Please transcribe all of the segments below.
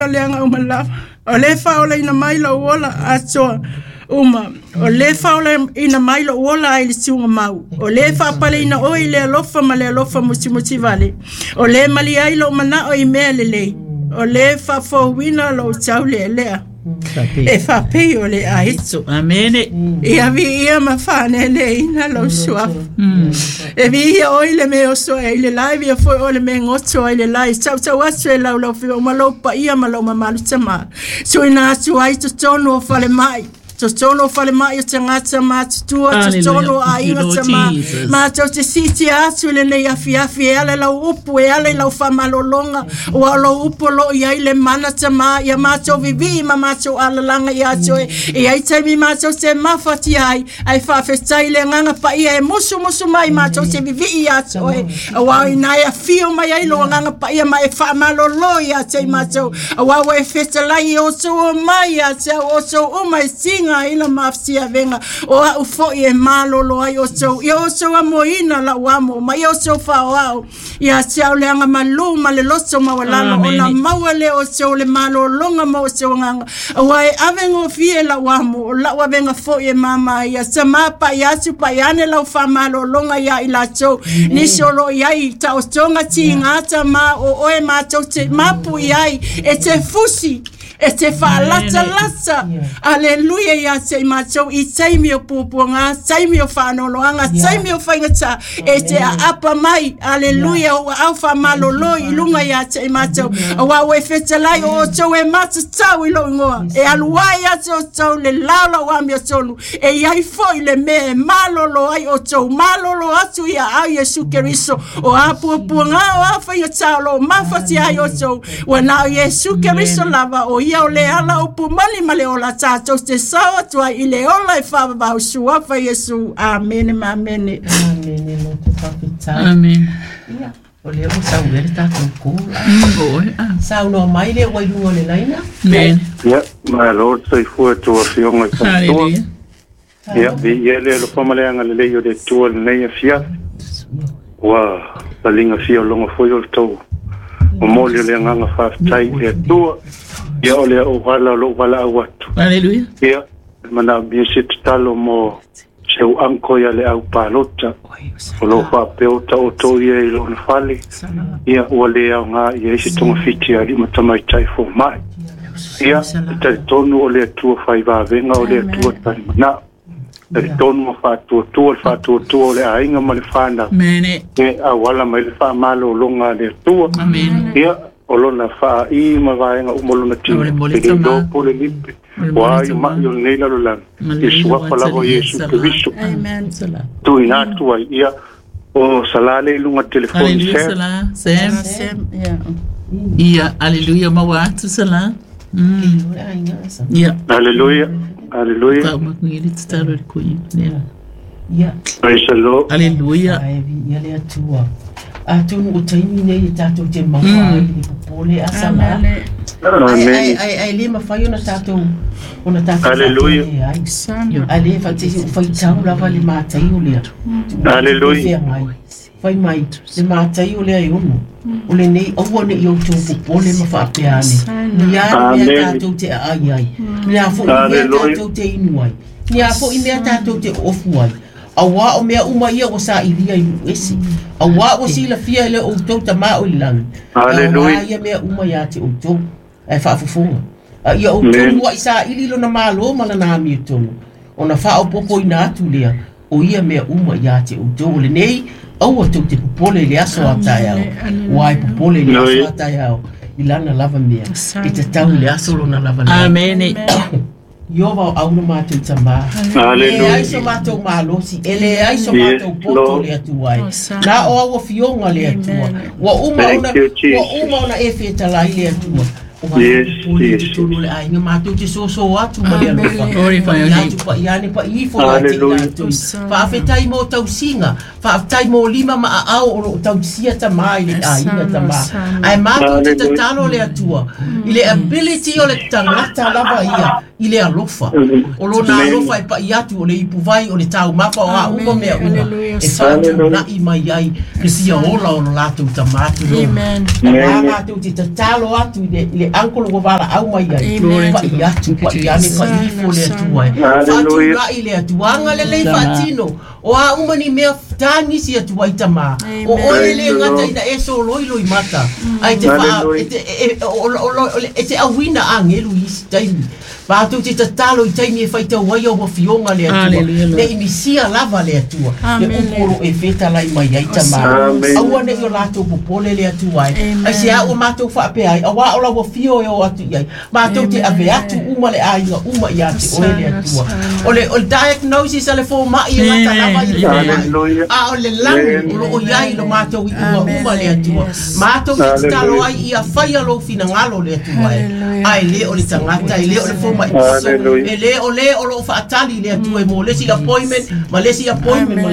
leanga umala o le faula ina maila ola aso uma o le faula ina maila ola ai le sunga mau o le fa pale ina o ile lofa male lofa musi vale o le mali ai lo mana o imele le o le fa fo wina lo chaule le e fa pe o le aitso amene e avi ia ma fa le ina lo sua e vi o ile me o so ile live fo o le me ngoto ile live chau aso la lo fi o malo pa ia malo ma chama so ina su ai to tono fa le mai Tono fale mai o te ngata ma tua tono a inga te ma tau te siti atu le nei afi e ale lau upu e ale lau whamalolonga o alo upu lo i aile mana te ma ia mātou vivi ma mātou alalanga i atu e ai taimi mātou te mawhati ai whawhetai le nganga pa ia e musu mai mātou te vivi i atu e a wau i nai a fio mai ai lo nganga pa ia ma e whamalolo i atu i mātou a wau e whetalai o so mai atu o so umai singa ina mafsia venga o u fo e malolo ai o so a moina la wamo mai o so fa o ia sia le anga maluma le loso mawalalo ona mawale o so le malolonga mo so nganga wai avengo fie la wamo la wa venga fo e mama ia sama pa ia su pa yane la fa malolonga ia ila so ni solo ia ta o songa tingata ma o e ma to te mapu ia e te fusi e te whaalata. Aleluia ia te mātou i taimi o pūpuanga, taimi o whanoloanga, taimi o whaingata e te apa mai. Aleluia o au whamalolo i lunga ia te mātou. A wau e whetalai o tau e matatau i lo ingoa. E aluai ia te o tau le laula o ami o tonu. E iai fo i le me e malolo ai o tau. Malolo atu ia au Yesu Keriso. O a pūpuanga o a whaingata o lo mawhati ai o tau. Wana o Yesu Keriso lava o ia o le ala o pumani ma le ola tātou te sawa tua i le ola e whawabau suafa Yesu. Amen, amen. Amen, no te whawhitai. Amen. Ia, o le o sau ere tātou kōra. Sau no mai le wairunga le laina. Amen. Ia, my Lord, sei fua tua whionga i tātua. Hallelujah. Ia, vi ia le lo whamaleanga le leo de tua le nei a fia. Wa, palinga fia o longa foi o le tau. O moli o le nganga whawhitai le tua. Ia o le o wala lo wala au atu. Hallelujah. Ia, mana bia se talo mo se u anko ia le au palota. O lo whapeo ta o to ia i lo na whale. Ia ua le au ngā ia isi tonga whiti a lima tamai tai fo mai. Ia, tari tonu o le atua whai vāwenga o le atua tari mana. Tari tonu o whātua o le ainga ma le whāna. Mene. E a wala mai le whaamalo o longa le atua. Amen. Ia, o lona wha i ma vaenga umolona tina. Te do pole lipe. Wa i ma i o neila lo lan. I suafa lavo Yesu Keriso. Amen. Tu ina tua ia o salale lunga telefoni Hallelujah, sala. Sem. Ia, aleluia, maua atu, sala. Ia. Hallelujah. Hallelujah. Kau makungi te taro re kui. Ia. Praise the Lord. Hallelujah. Ia le atua. Atunu o taimi nei e tātou te maua i le popole a sama. Amen. Ai le mawhai ona tātou. Ona tātou. Hallelujah. Ai le whai tau lava le mātai o lea. Hallelujah. Whai mai, le mātai o lea i ono. O le nei, aua ne i o tō popole ma whaapeane. Ni a mea tātou te ai. Ni a fo i mea tātou te inu ai. Ni a fo i mea tātou te ofu ai. Awa o mea uma ia o sa iria i uesi. Awa o sila fia ile o tau ta maa o ilangi. Hallelujah. Awa ia mea uma ia te o tau. E whaafufunga. Ia o tau wa isa ililo na malo mala na hami o tonu. O na wha o popo i na atu lea. O ia mea uma ia te o tau. Le nei, au o tau te popole le aso atai au. Wai popole le aso atai au. Ilana lava mea. I te tau le aso lo na lava lea. Amen. Iova o auna mātou tama. Hallelujah. E aiso mātou mālosi. Ele aiso mātou poto le atuai. Nā o awa fionga le atua. Wa uma ona e whetalai le atua. Yes. Tunu le ainga mātou te so atu ma le alofa. Glorify your name. Iane pa ifo le ate i atu. Whaafetai mo tau singa. whaatai mō lima ma au o tau sia ta mai le a inga ta ma. Ai mātou te tatalo le atua. I le ability o le tangata lava ia, i le alofa. O lo na alofa e pa i atu o le ipuvai o le tau mapa o a uma mea uma. E whātou na i mai ai, ke sia ola o lo lātou ta mātou. Amen. Nā mātou te tatalo atu i le ankolo ko wala au mai ai. Pa i atu, pa i ane, pa i ifo le atua e. Whātou na i le atuanga le lei whātino. O a umani mea tāni si atua i tamā. O oe le ngata ina e so loiloi mata. Ai te wha, e te awina a ngelu isi taimi. Pātou te tatalo i taimi e whaita wai au wafionga le atua. Le imisia lava le atua. Le uporo e wheta lai mai ai tamā. Aua ne o lātou popole le atua ai. Ai se a o mātou whaape ai. Awa o la wafio e o atu iai. Mātou te ave atu uma le ainga uma i ate oe le atua. O le diagnosis a le fō mai e ngata lava i le mai. A o le langu o iai lo mātou i uma le atua. Mātou te tatalo ai i a whaia lo fina ngalo le atua ai. Ai le o le tangata, i le o le fō mai piso. E le o lo whaatali le atua e mo lesi appointment, ma lesi appointment.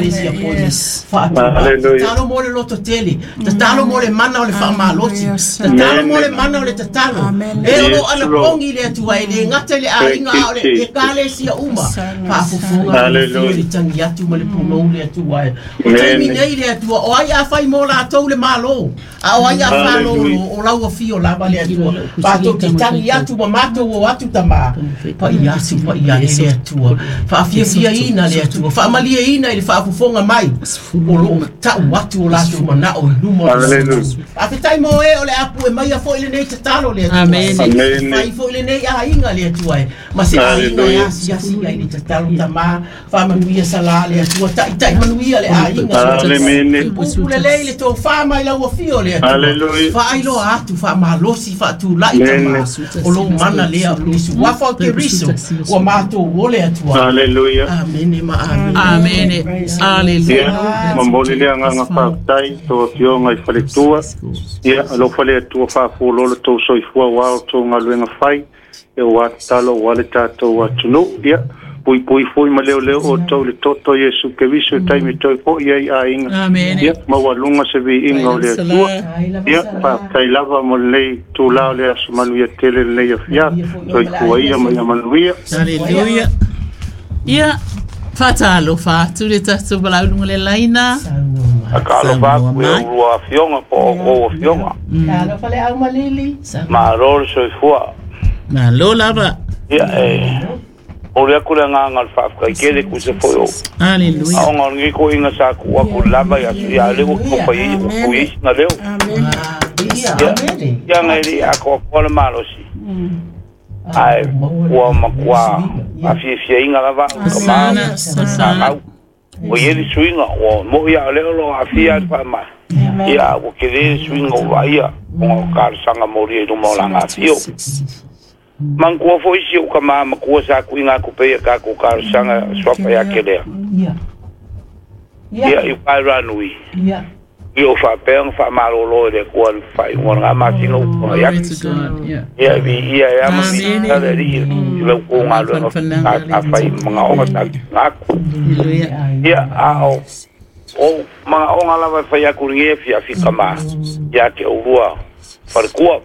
Tatalo mo le loto tele, tatalo mo le mana o le whaamalosi, tatalo mo le mana o le tatalo. E o lo ana pongi le atua e le ngata le a inga o le e kale si a uma. Whaafufunga le tangi atu ma le punou le atua e. O taimi nei le atua, o ai a whai mo la atou le malo. A o ai a whalo o lau a fio lava le atua. Pātou te tangi atu ma mātou o atu tamā. Pa i atu, pa i ane le atua. Whaafia ina le atua. Whaamalia ina i le whaafufonga mai. O lo tau atu o lātou mana o iluma. Awhitai mo e o le apu e mai a fo ile nei te talo le atua. Whai fo ile nei a inga le atua e. Ma se a inga e asi ai le te talo tamā. Whaamanuia sala le atua. Tai manuia le a inga. Pupu le lei le tō whaama i lau a fio le atua. Whailo atu, whaamalosi, whaatu lai tamā. O lo mana lea risu. Wafa o te risu. Ua mātou o le atua. Aleluia. Amene ma amene. Amene. Aleluia. Mamole lea nganga whaatai, tō fionga i whaletua. Ia, alo whale atua whaafolo tō soifua wao tō ngā luenga whai. E o atalo wale tātou atunu. Ia, pui foi ma leo o tau le toto Yesu ke viso taimi toi po ia i a inga. Amen. Ia, mawalunga se vi inga o le atua. Ia, pa tai lava mo lei tu lao le asu manuia tele le ia fia. Toi kua ia ma ia manuia. Aleluia. Ia, whatalo whātu le tatu balaununga le laina. Akalo whaku e urua fionga po o fionga. Kalo whale au malili. Ma rol soifua. Ma lo lava. Ia e. O rea kura nganga al whaafka i kere ku se fo o. Aleluia. Aonga ngi ko inga sa ku aku lava ya su ya leo ko pa i ko i na leo. Ia ngai ri ako ko le malosi. Ai wa makwa afia inga lava ko ma. Sa o yeri swinga o mo ya leo lo afia pa ma. Ia o kere swinga o ia o kar sanga mori do mo langa fio. Man kua foi si o kama ma kua sa kuinga ku pe ka ku ka sanga swapa ya kele. Ia i pai ranui. Ia. Io fa peng fa malo lo de ku an fa ngona ma sino ko ya. Ia bi ia ma mi ta de ri lo ku ngalo no ka fa mga o ta ngaku. Ia a o mga o ngala va fa ya ku nge fi kama ya ke urua farkua.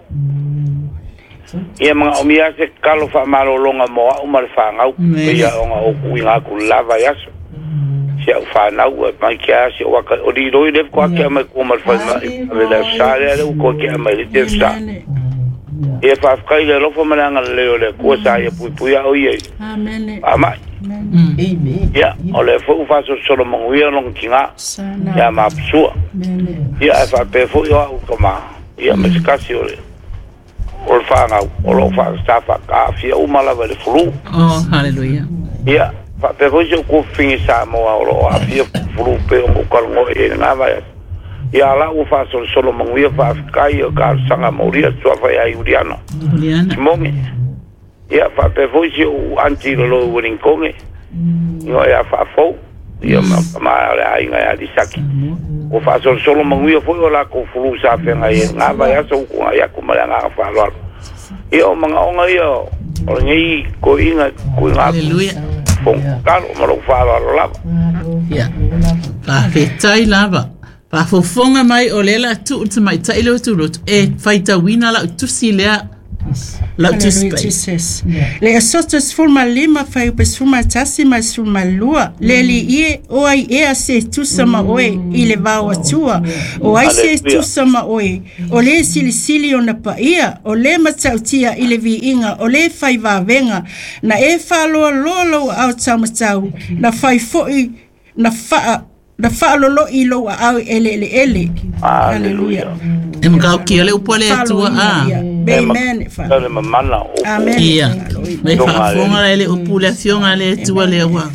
Ia mga omia se kalo wha marolonga moa umar whangau. Ia onga o kuinga ku lava yaso. Sia u whanau e mai kia si o waka. O di roi lef kua kia mai kumar whaimai. Ave la sare ale u kua kia mai rite sa. Ia whafkai le rofa maranga leo le kua sa ia pui au iei. Amai. Ia o le fu faso solo manguia long kinga. Ia mapsua. Ia e whape fu i au kama. Ia mesikasi o le. O le whangau, o lo whangstafa ka fia umalawa le furu. Oh, hallelujah. Ia, pe hoise o kuwhingi sa moa o lo a fia furu pe o kukarongo e ngā vai. Ia la u whasol solo manguia whaafikai o ka sanga mauria tua whai ai uriana. Simongi. Ia, pe hoise o anti lo urinkonge. Ia ea whaafou. Ia maa le ainga ea disaki. O whaasol solo manguia foi o la ko furu sa whenga e ngā vai asa uku ngā iaku mara ngā whaaloalo. Ia o mga onga ia o ngei ko inga ko ngā Hallelujah. karo maro whaaloalo lava. Ya. Pa petai lava. Pa fofonga mai o lela tu te mai tailo tu lot e faita wina la tu silea la tu space. Le asotas forma lima fai pesuma tasi mai suma lua. Leli ie o ai e se tu sama oe i le vau atua. O ai se tu sama oe. O le sili o na paia. O le matautia i le vi inga. O le fai vavenga. Na e fa lolo au tau matau. Na fai foi na fa lolo i lo au ele. Hallelujah. E mga ki ole upole atua Amen. Amen. Ia. Me whaafonga ele upulasion ale tua le wa.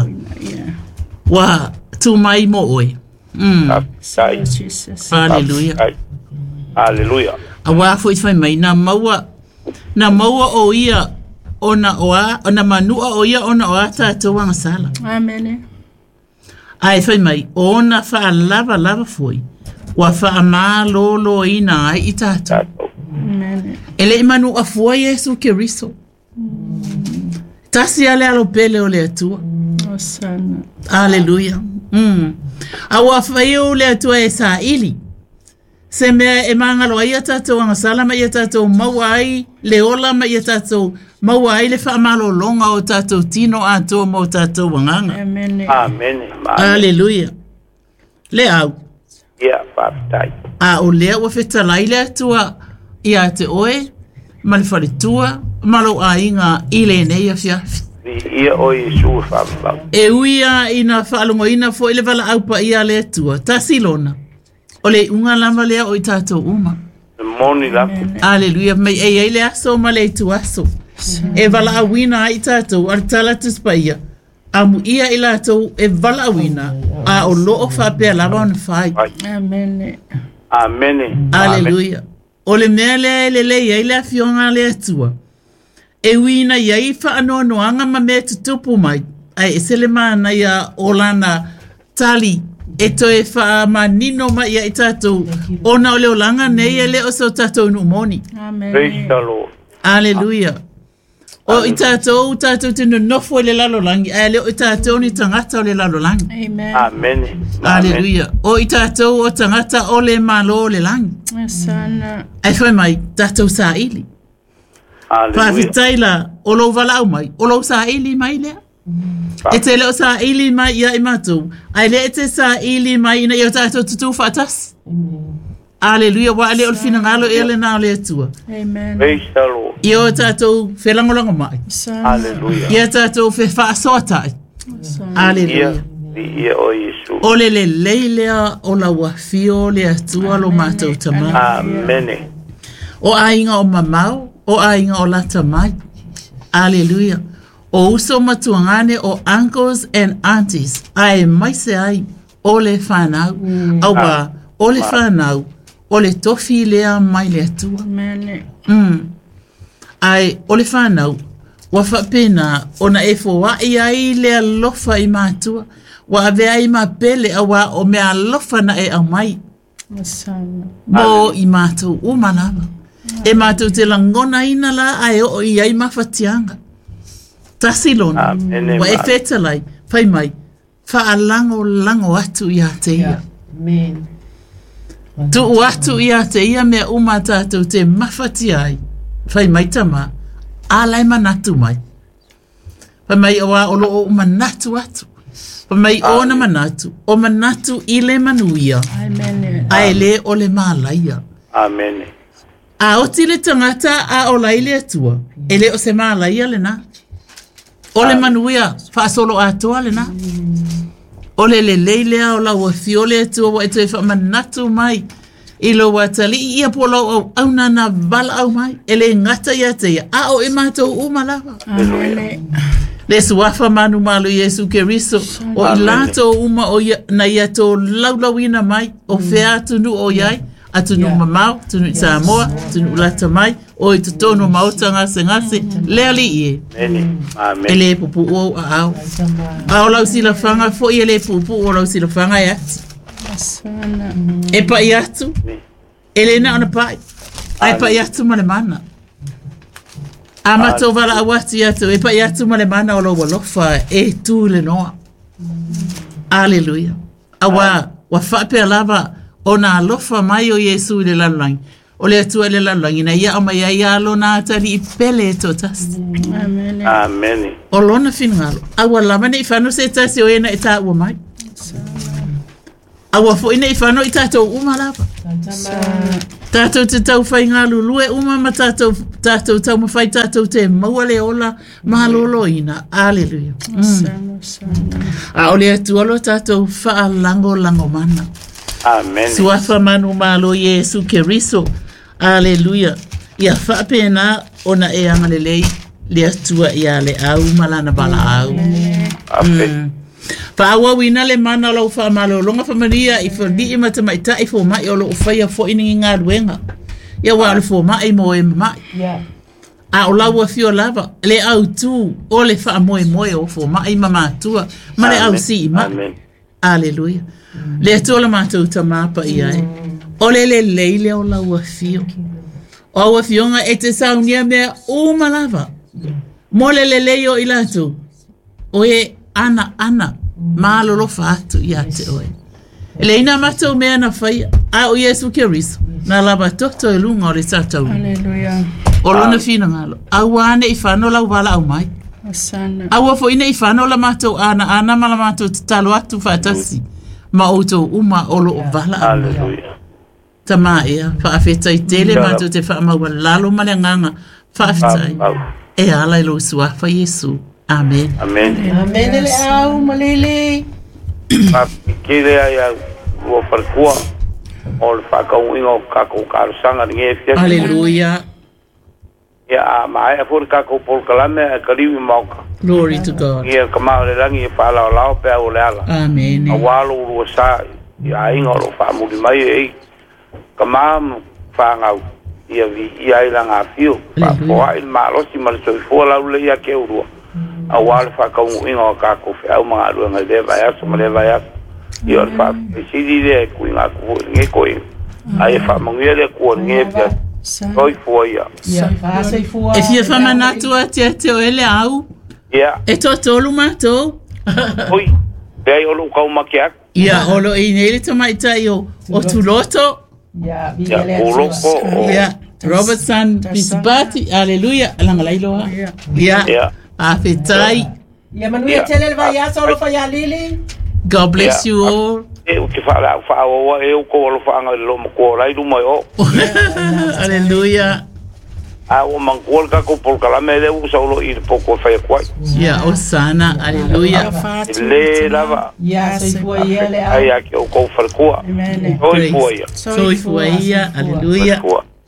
Wa tu mai mo oe. Hallelujah. Hallelujah. Awa foi fai mai na maua o ia ona manua o ia ona o ata toanga sala. Amen. Ai fai mai ona fa lava foi. Wa fa ma lo ina ai itata. Amen. Ele imanu afua Yesu Keristo. Tasi ale alo pele ole atua. Osana. Hallelujah. Awa fai ole atua e sa ili. Se mea e mangalo ai atatou angasala mai atatou mauai le ola mai atatou mauai le whaamalo longa o tatou tino atua mo tatou wanganga. Amen. Amen. Hallelujah. Le au. Yeah, baptai. A o lea ua whetalai le atua i a te oe, ma le wharitua, malo a inga i le nei a fiafi. Ia o Yesu whamau. E uia ina whaalongo ina fo ile wala aupa i a le atua, ta silona. O le unga lama lea o i tātou uma. Moni laku. Aleluia, mai ei le aso ma le tu aso. E wala awina i tātou, ar tala tuspaia. Amu ia i lātou e wala awina, a o loo whapea lava on whai. Amen. Amen. Aleluia. O le mea lea le ia i le afionga le atua. E wina iai whaanoanoanga ma mea tutupu mai. Ai e sele maana ia o lana tali. E toe wha manino ma ia i tātou. Ona o leo langa nei e leo so tātou numoni. Amen. Praise the Lord. Aleluia. O i tātou tino nofo le lalolangi. Ai leo i tātou ni tangata o le lalolangi. Amen. Amen. Aleluia. O i tātou o tangata o le malo o le langi. Osana. Ai whai mai, tātou sa ili. Pāwhitaila, o lo wala au mai. O lo sa ili mai lea. E te leo sa ili mai ia i mātou. Ai le e te sa ili mai ina i o tātou tutu whaatas. Aleluia, wa ale o le fina ngalo e le nā le atua. Amen. Praise the Lord. I o tātou whelangolanga mai. Hallelujah. I o tātou whaasoatai. Aleluia. Ia o Yesu. O le leilea o la wafio le atua lo mātou tamai. Amen. O ainga o mamau, o ainga o lata mai. Aleluia. O uso matuangane o uncles and aunties. Ai mai se ai o le whanau. Awa, o le whanau. O le tofi lea mai le atua. Amen. Ai, o le whanau. Wa whapena, ona e fōwa i ai lea lofa i mātua. Wa ave ai ma pele awa o mea lofa na e au mai. Osana. Mo i mātou umanawa. E mātou te langona ina la ai o i ai mawhatianga. Tasilona. Amen. Wa e whetalai, whai mai, whaalango atu i a te ia. Amen. Tu atu i a te ia mea uma tātou te mawhati ai. Whai mai tama, alai manatu mai. Whai mai oa olo o manatu atu. Whai mai o na manatu, o manatu i le manuia. Amen. Ai le o le malaia. Amen. A oti le tangata a o lai le atua. E le o se malaia le na. O le manuia, whaasolo atoa le na. O le leilea o la wafio le atua wa e te whamanatu mai. I lo watali i a polo au nana vala au mai. E le ngata i a te ia. A o e mātou umalawa. Amen. Le suafa manu malu Yesu Keristo. O i lato uma o na ia to laulawina mai. O whea atunu o iai. Atunu mamau, tunu Samoa, tunu lata mai. O i tutono mauta ngase. Lea li ie. Amen. E le pupu o a au. A o lau sila whanga fo i e le pupu o lau sila whanga e atu. Osana. E pa i atu. E le na ona pai. Ai pa i atu ma le mana. A mato wala awati atu. E pa i atu ma le mana o lau walofa e tu le noa. Aleluia. Awa wa whapea lava o nā alofa mai o Yesu le lalangi. O le atua le lalangi na ia o mai ai alo nā atari I pele e tō tasi. Amen. Amen. O lona whinngalo. Awa lama ne I whanu se tasi o ena I tā ua mai. Awa fo ina I whanu I tātou uma lava. Tātou te tau whai ngā lulue uma ma tātou tau mawhai tātou te maua le ola mahalolo ina. Aleluia. A o le atualo tātou wha lango mana. Amen. Suafa manu malo Yesu Keriso. Aleluia. Ia wha pēnā ona e angalelei le atua ia le au malana bala au. Amen. Whaawa wina le mana lau wha malo longa whamaria I whani I matamaita I fo mai o lo whaia fo iningi ngā ruenga. Ia wale fo mai mo e mai. A o lau a fio lava. Le au tū o le wha moe o fo mai mamatua. Ma le au si I mai. Aleluia. Le atola mātou ta māpa ia e. O le leile o lau a fio. O au a fionga e te saunia mea uma lava. Mo le leo I latu. O e ana Malolo fatu ia te oe. Ele ina mātou mea na whaia. A o Yesu Keriso. Na lava toto e lunga o le tātou. Aleluia. O lona whina ngalo. Aua ane I whano lau wala au mai. Asana. Aua fo ina I whano la mātou ana mala mātou te talo atu whaatasi. Ma outou uma olo o wala au mai. Aleluia. Tama ea. Whaafeta I tele mātou te whaamaua lalo male nganga. Whaafetai. E ala ilo suafa Yesu. Amen. Amen ele au malele. Kile ya wo parkua. Ol whakauingo kako karusanga nge fiasi. Hallelujah. Ya mai for kako polkalame kariwi mauka. Glory to God. Ia kamau le rangi e pala lao pe o le ala. Amen. Awalo ro sa ya ingo ro fa mu mai e kamam fa ngau. Ia vi ia ila nga fio. Pa po ai malo si mal so fo la le ya ke uro. Awal fa ka ingo kako fe au ma ro nga le vai aso ma le vai aso. Ia fa si di le ku nga ku nge ko ai fa mo nge ko nge pe. Oi foi ya. Fa sei fua. E fia fa manatu ate o ele au. Yeah. E to tolu mato. Oi. Dei olo ka uma kia. Ia olo e nele tama itai o tuloto. Ya, Ya, Robertson Bisbati. Hallelujah. Alanga lailo. Ya. Afetai. Ya manuia tele vai ya solo fa ya lili. God bless you all. E o que fala fa o e o ko lo fa ngalo mo ko rai lu mo o. Hallelujah. A o mangol ka ko por kala me de usa lo ir poco fa kwai. Ya osana. Hallelujah. Le lava. Ya sei foi ele. Ai aqui o ko fa kwa. Oi foi. Soy fuia. Hallelujah.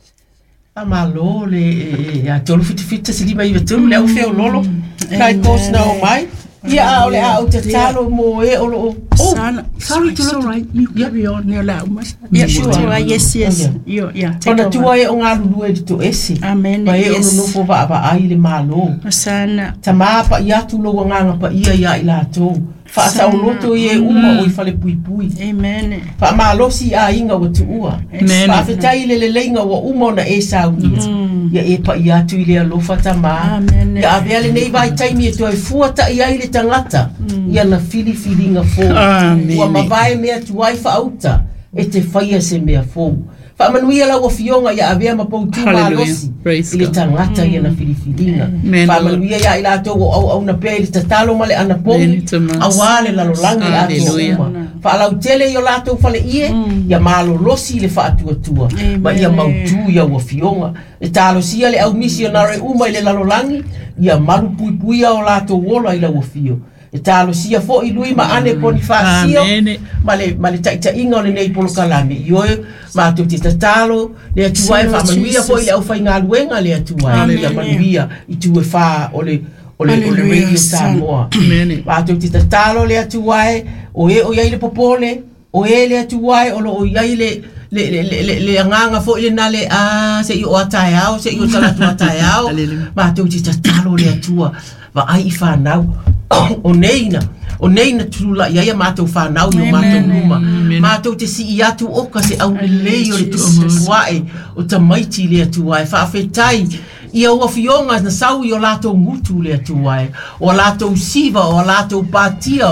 Amalo le ya tolu fitifita se liba ibe tolu le o feo lolo. Kai kos na o mai. Ya ole a o te talo mo e o Sana. Sorry, it's all right. You carry on. You're loud. Yeah, sure. Yes. Yeah. Ona tua e o ngā lulu e to esi. Amen. Pai e ono nofo wa apa ai le malo. Sana. Tama pa ia tu lo nganga pa ia I lato. Fa sa o loto e uma o I fale pui. Amen. Fa malo si a inga o tu ua. Fa fetai le lenga o uma na e sa uni. Ya e pa ia tu ile alofa tama. Amen. Ya avele nei vai taimi e to e fuata ia ile tangata. Ia na fili nga fo. Ua mawai mea tuai whaauta e te whaia se mea fōu. Whaamanuia lau o fionga ia avea mapoutu malosi I le tangata ia na filifilinga. Whaamanuia ia I lato o au na pea I le tatalo male ana pongi awale lalolangi ato uma. Whaalau tele I o lato whale ie ia malo losi I le whaatuatua. Ma ia mautu ia ua fionga. E talo sia le au misionare uma I le lalolangi ia maru puipuia o lato wola I la ua fio. E talo sia fo I lui ma ane poni whaasio ma le taita inga o le nei polo kalame I oe ma tu te tatalo le atuai whaamanuia fo I le au whai ngā luenga le atuai le manuia I tu e wha o le radio Samoa ma tu te tatalo le atuai o iai le popole o le atuai o lo iai le anganga fo I le nale se I o atai au se I o talatu atai au ma tu te tatalo le atua wa ai I whanau o neina tula ia mātou whanau I o mātou numa. Mātou te si I atu oka se au lelei o le tuae o tamaiti le atuai. Whaafetai ia ua fionga na sau I o lātou ngutu le atuai. O lātou siva, o lātou pātia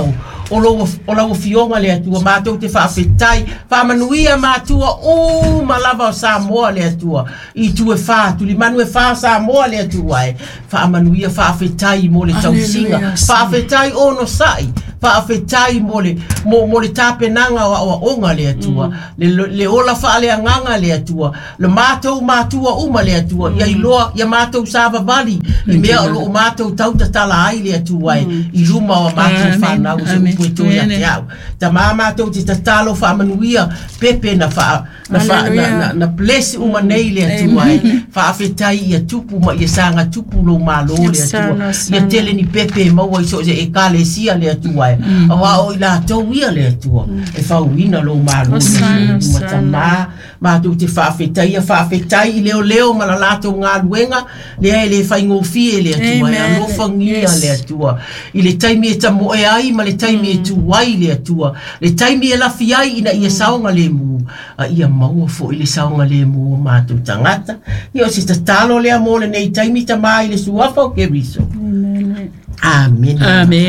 o la fionga le atua matou te whaafetai whaamanuia matua o malava o Samoa le atua I tue wha tuli manu e wha Samoa le atua e whaamanuia whaafetai mo le tausinga whaafetai ono sai whaafetai mo le tapenanga o onga le atua le ola wha le anganga le atua le matou matua uma le atua ia iloa ia matou sava vali I mea o matou tautatala ai le atua I ruma o matou whanau se upueto ia te au ta matou te tatalo whaamanuia pepe na bless uma nei le atua whaafetai ia tupu ma ia sanga tupu lo malo le atua ia tele ni pepe maua iso e kalesia le atua awa o ila tau ia le atua e whauina lo malo matou te whaafetai leo malalato ngā luenga le whaingofie le atua e alofangia le atua I le taimi e tamo e ai ma le taimi e tuwai le atua le taimi e lafi ai ina ia saonga le mu ia maua fo I le saonga le mu matou tangata ia o se tatalo le amole nei taimi tamai le suafa o ke riso Amen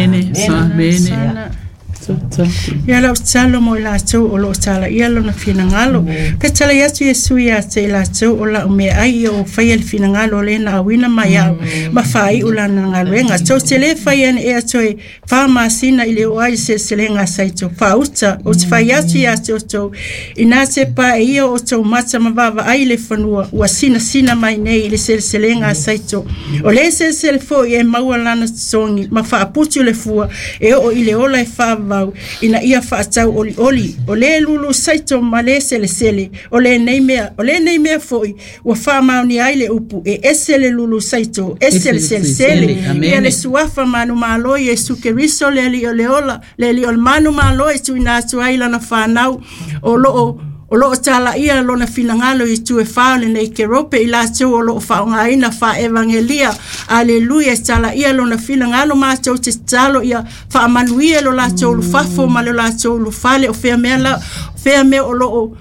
Ia lau talo mo la tau o lo tala ia lo na fina ngalo. Pe tala yatu Yesu ia te la tau o la ume ai o whai al fina ngalo le na awina mai au. Ma whai ula na ngalo e ngā tau te le whai ane ea toi wha maasina I le o ai se le ngā saito. Wha uta o te whai yatu ia te o tau. Ina te pa e ia o tau mata mawawa ai le whanua ua sina mai nei I le se le ngā saito. O le se le fo I e maua lana songi ma wha aputu le fua e o I le ola e wha ina ia whaatau oli o le lulu saito ma le sele o le nei mea foi ua whaamauni ai le upu e esele lulu saito esele sele ia le suafa manu malo Yesu Keriso le li o manu malo e tu ina atu ai lana whanau o loo tala ia lo na finangalo I tue whaole nei ke rope I la tau o loo whaonga ina wha evangelia. Aleluia tala ia lo na finangalo mātou te talo ia wha amanuia lo la tau lu fafo ma lo la tau lu fale o whea mea o loo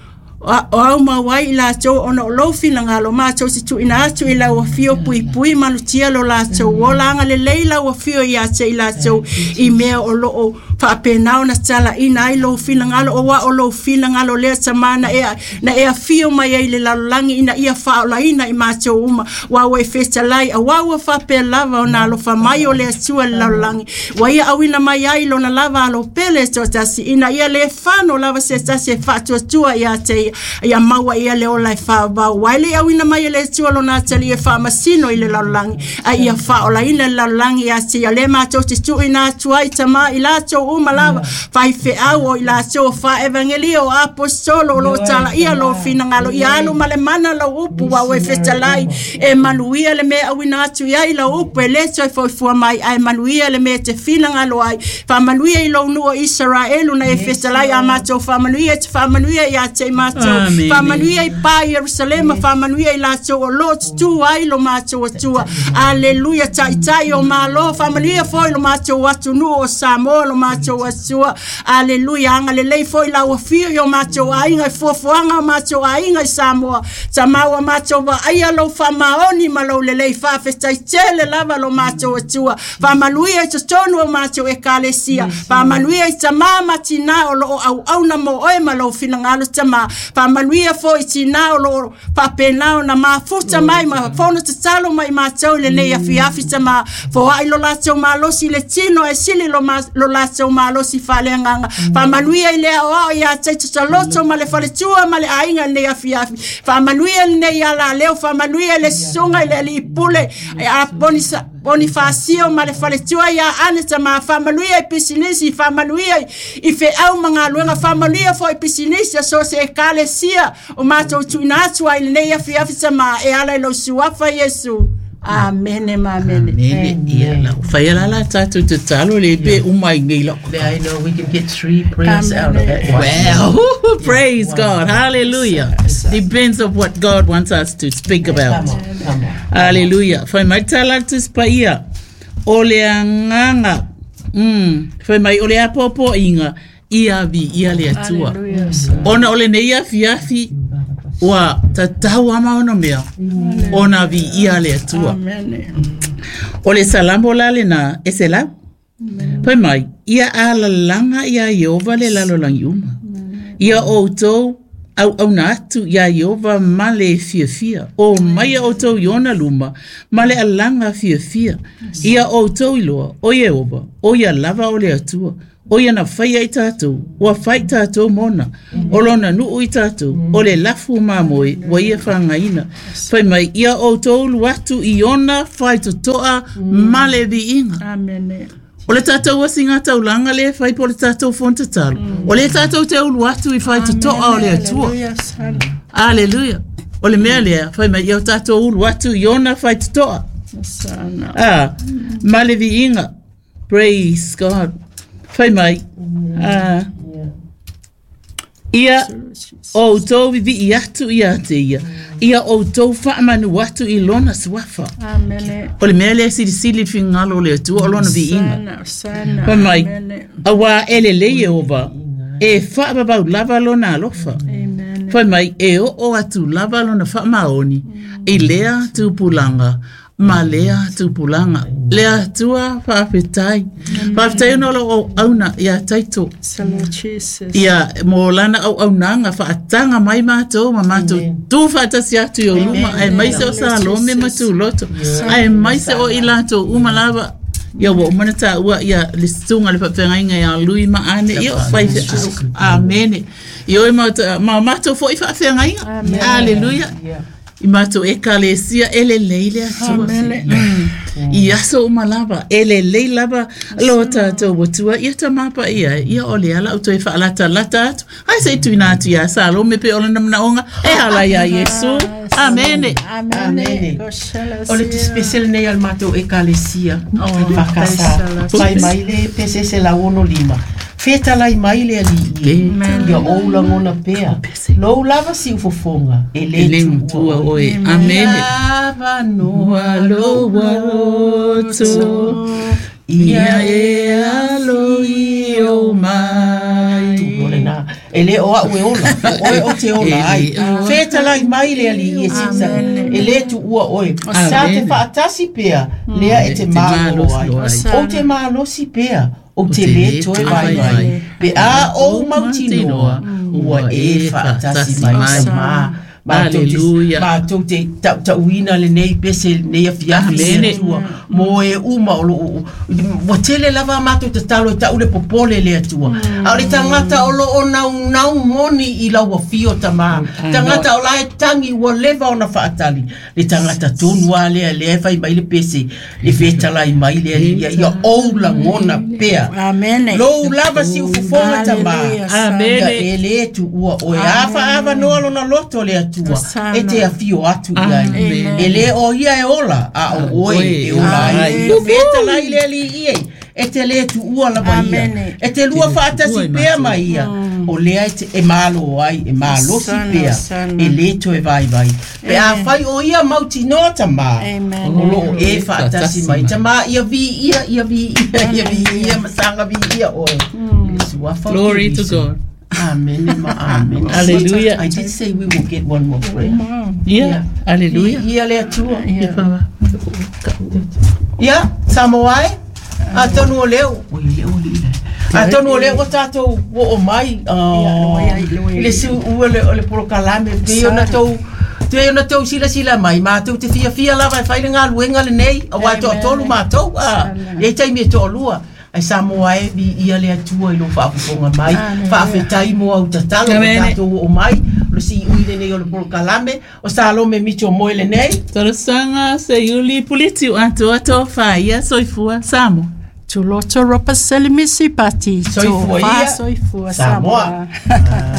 o au mawai la tau ona o lo finangalo mātou te tu ina atu I la wafio pui manutia lo la tau o langa le leila wafio ia te I la tau I mea o loo whaapenao na tala ina ai lo finangalo o wa o lo finangalo lea tamana na ea fio mai ai le lalolangi ina ia whaola ina I mātou uma wawa e whetalai a wawa whapea lava o na lo whamai o lea tua le lalolangi wa ia awina mai ai lo na lava alo pele to tasi ina ia le whano lava se tasi e whaatua tua ia te ia maua ia le ola e whaabau wa ile awina mai le tua lo na tali e whaamasino I le lalolangi a ia whaola ina le lalolangi ia te ia le mātou te tu ina tua I tama I la tau malava fai fe au I la so fa evangelio apostolo lo tala ia lo finangalo ia alu male mana lo upu wa we fetalai e manuia le me awina atu ia I lo upu le so fo mai ai manuia le me te finangalo ai fa manuia I lo no Israelu na e fetalai amato fa manuia ia te mato fa manuia I pa Jerusalem fa manuia I la so lo tu ai lo mato tua aleluia tai o malo fa manuia foi lo mato atu no Samoa lo mato asua aleluia anga le lei foi la wafio yo macho ainga fofoanga macho ainga Samoa tamawa macho wa aya lo famaoni malo le lei fa festa tele lava lo macho asua fa manuia to tonu macho e kalesia fa manuia tamama tina o lo au na mo o malo finangalo tama fa manuia foi tina o lo fa penao na mafuta mai ma fono tsalo mai macho le nei afi tama fo ai lo lacho malo si le tino e sili lo lacho malo si fale nganga fa manuia ile o ya tsa loto male fale tua male ainga ne afi fa manuia ne ya la leo fa manuia le songa ile li pule a Bonifacio male fale tua ya aneta ma fa manuia pisinisi fa manuia I fe au manga luenga fa manuia fo pisinisi so se kalesia o mato tuinatu ile ne afi sama e ala lo suafa Yesu Amen. Yeah. Fayala la tatu te talo le be umai ngilo. I know we can get 3 prayers out of that. Well, praise God. Hallelujah. Depends of what God wants us to speak about. Come on. Hallelujah. Fai mai tala tus paia. Ole anganga. Fai mai ole apopo inga. Ia vi ia le atua. Ona ole ne ia fiafi. Wa tatau ama ona mea ona vi ia le atua. O le salambo la le na esela Pai mai, ia ala langa ia Yehova le lalo langi uma. Ia o tau au na atu ia Yehova male fia. O mai o tau Iona luma, male alanga fia. Ia o tau iloa, o Yehova, o ia lava o le atua. O ia na whaia I tātou, o a whai tātou mona, o lona nuu I tātou, o le lafu mamoe, wa ia whangaina. Whai mai, ia o tolu atu Iona, whai totoa, male vi inga. Amen. O le tātou asinga tau langa le, whai po le tātou fonta talo. O le tātou te ulu atu I whai totoa o le atua. Alleluia. O le mea lea, whai mai, ia o tātou ulu atu Iona, whai totoa. Male vi inga. Praise God. Whai mai, ia o tau vivi I atu ia te ia o tau whaamanu atu I lona swafa. O le mea lea sili whingalo le atua o lona vi inga. Whai mai, awa ele lei ova, e whaababau lava lona alofa. Whai mai, e o atu lava lona whaamaoni, I lea tupulanga. Ma lea tupulanga. Lea tua whaapetai. Whaapetai no lo auna ia taito. Ia mo lana au nanga whaatanga mai mātou. Ma mātou tu whaatasi atu I o luma. Ai maise o sa lome matu loto. Ai maise o ilato umalawa. Ia wa umanata ua ia listunga le whaapengainga ia lui maane. Ia whaife. Amene. Ia o mātou fo I whaapengainga. Alleluia. I mātou e kalesia ele leile atua. I aso umalava, ele leile lava lo tātou watua. Ia tamapa ia ole ala uto e whaalata lata atu. Hai se itu ina atu ia salo me pe ola namnaonga. E ala ia Yesu. Amene. Ole te special nei al mātou e kalesia. Whakasa. Pai maile pese se la 1.5. Feta lai mai le ali ia oula ngona pea. Lou lava si ufofonga. Ele tua oe. Amen. Lava noa loa roto. Ia e alo I o mai. Ele oa ue ola. Oe o te ola ai. Feta lai mai le ali I sisa. Ele tu ua oe. Sa te whaatasi pea. Lea e te malo ai. O te malo si pea. O te le toe vai. Pe a o mautinoa. Ua e whaatasi mai sa Alleluia. Mātou te tauina le nei pese nei a fiafi tua. Mo e uma o wa tele lava mātou te talo ta ule popole le atua. A le tangata o lo o nau moni I lau fio tama. Tangata o lai tangi ua leva o na whaatali. Le tangata tonua le fai mai le pese. Le fetala I mai le ia oula ngona pea. Amen. Lo lava si ufufonga tama. Amen. E le tu ua o e ava noa lo na loto le atua. E te a fio atu iai. E le o ia e ola. A o oe e ola ai. Feta lai le li iei. E te le tu ua lava ia. E te lua whaatasi pea mai ia. O lea e malo ai. E malo si pea. E le to e vai. Pe a whai o ia mauti no tama. O lo e whaatasi mai. Tama ia vi ia. Masanga vi ia oe. Glory to God. Amen. Amen. Hallelujah. I did say we will get one more prayer. Yeah. Hallelujah. Ia le atua. Ia, Samoai. Atonu o leo. Atonu o leo o tātou o mai. Le si ua le porokalame. Te ona tau sila mai. Mātou te fia lava e whaile ngā luenga le nei. A wai tō tolu mātou. E taimi e tō lua. Ai Samoa e vi ia le atua I lo whaafufonga mai. Whaafetai mo au tatalo o tātou o mai. Lo si uile nei o le polokalame. O salo me micho moe le nei. Tarasanga se yuli puliti ato whaia soifua Samo. Tuloto ropa selimisi pati. Soifua ia. Soifua Samoa.